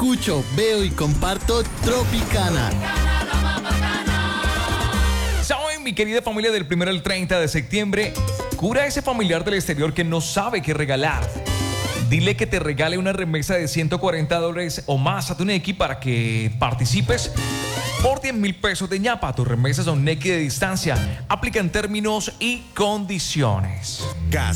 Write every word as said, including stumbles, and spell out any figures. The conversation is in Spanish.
Escucho, veo y comparto Tropicana. ¿Saben, mi querida familia, del primero al treinta de septiembre? Cura a ese familiar del exterior que no sabe qué regalar. Dile que te regale una remesa de ciento cuarenta dólares o más a tu Nequi para que participes por diez mil pesos de ñapa. Tus remesas son Nequi de distancia. Aplican términos y condiciones.